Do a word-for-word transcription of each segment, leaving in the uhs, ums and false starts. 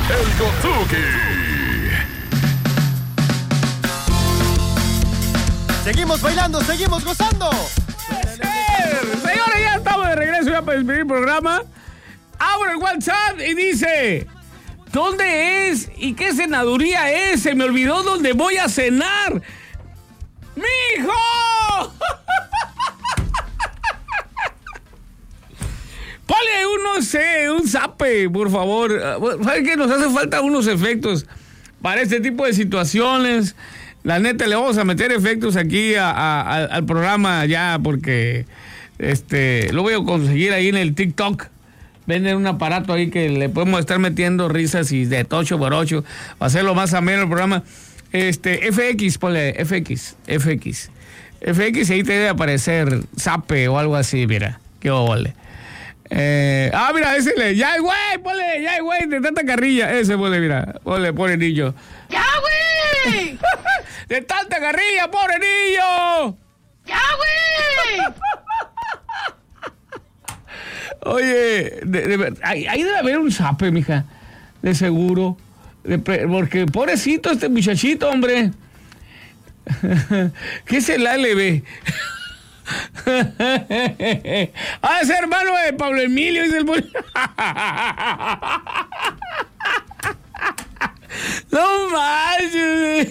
el Gotsuki. Seguimos bailando, seguimos gozando. Señores, ya estamos de regreso ya para despedir el programa. Abro el WhatsApp y dice: ¿dónde es y qué cenaduría es? Se me olvidó dónde voy a cenar. ¡Mijo! Ponle uno, sé, un zape, por favor. ¿Sabes qué? Nos hace falta unos efectos para este tipo de situaciones. La neta, le vamos a meter efectos aquí a, a, a, al programa ya, porque este lo voy a conseguir ahí en el TikTok. Venden un aparato ahí que le podemos estar metiendo risas y de ocho por ocho, para hacerlo más ameno el programa. Este, F X, ponle F X, F X. F X, ahí te debe aparecer zape o algo así, mira. Qué ole. Eh, ah, mira, ese le, ya, güey, ponle, ya, güey, de tanta carrilla. Ese, ponle, mira, ponle, pobre niño. ¡Ya, güey! De tanta carrilla, pobre niño. ¡Ya, güey! Oye, de, de, ahí, ahí debe haber un zape, mija, de seguro. De, porque pobrecito este muchachito, hombre. ¿Qué es el A L B? Ah, ese hermano de Pablo Emilio es el no manches.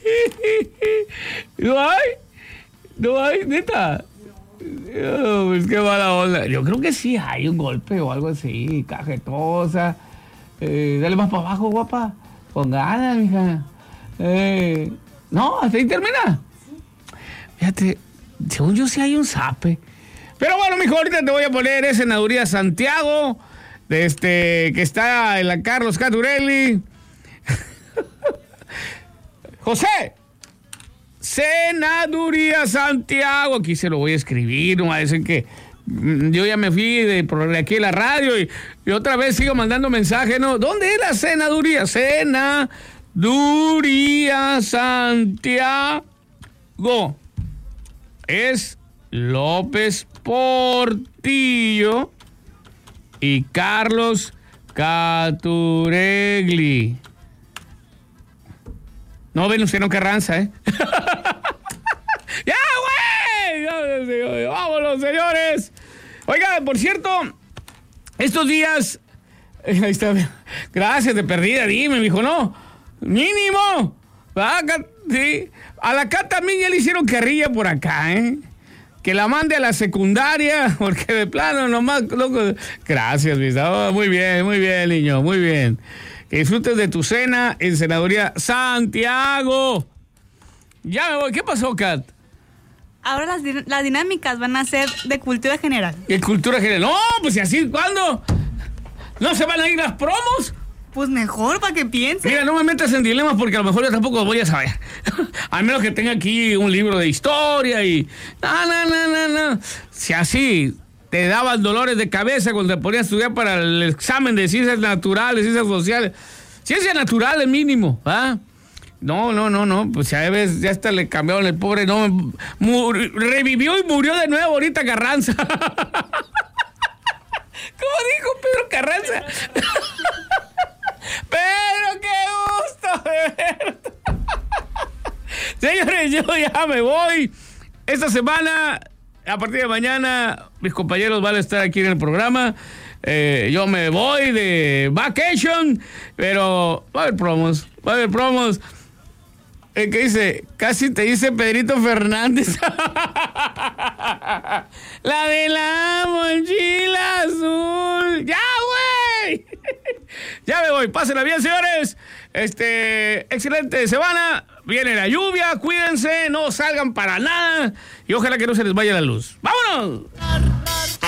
No hay, no hay, neta. Oh, es que mala onda. Yo creo que sí hay un golpe o algo así, cajetosa. Eh, dale más para abajo, guapa. Con ganas, mija. Eh, no, hasta ahí termina. Fíjate. Según yo sí hay un zape. Pero bueno, mijo, ahorita te voy a poner ese Senaduría Santiago, de este, que está en la Carlos Caturelli. José, Senaduría Santiago. Aquí se lo voy a escribir, no va a decir que yo ya me fui de, de aquí a la radio y, y otra vez sigo mandando mensajes, ¿no? ¿Dónde es la Senaduría? Senaduría Santiago. Es López Portillo y Carlos Caturegli. No, ven usted, no Carranza, ¿eh? ¡Ya, güey! ¡Vámonos, señores! Oiga, por cierto, estos días... Ahí está. Gracias, de perdida, dime, mijo, ¿no? Mínimo. Acá, sí. A la Cat también ya le hicieron carrilla por acá, ¿eh? Que la mande a la secundaria, porque de plano nomás, loco. Gracias, mis. Oh, muy bien, muy bien, niño, muy bien. Que disfrutes de tu cena en Senaduría Santiago. Ya me voy. ¿Qué pasó, Kat? Ahora las, las dinámicas van a ser de cultura general. ¿De cultura general? No, pues ¿y así cuándo? ¿No se van a ir las promos? Pues mejor, para que piensen. Mira, no me metas en dilemas porque a lo mejor yo tampoco voy a saber. Al menos que tenga aquí un libro de historia y... No, no, no, no, no. Si así te daban dolores de cabeza cuando te ponías a estudiar para el examen de ciencias naturales, ciencias sociales. Ciencias naturales mínimo, ¿ah? No, no, no, no. Pues ya ves, ya hasta le cambiaron el pobre, no. Mur- revivió y murió de nuevo ahorita Carranza. ¿Cómo dijo Pedro Carranza? Pedro, qué gusto de verte. Señores, yo ya me voy. Esta semana, a partir de mañana, mis compañeros van a estar aquí en el programa. Eh, yo me voy de vacation, pero va a haber promos, va a haber promos. El que dice, casi te dice Pedrito Fernández. La de la mochila azul. ¡Ya, güey! Ya me voy. Pásenla bien, señores. Este, excelente semana. Viene la lluvia. Cuídense. No salgan para nada. Y ojalá que no se les vaya la luz. ¡Vámonos!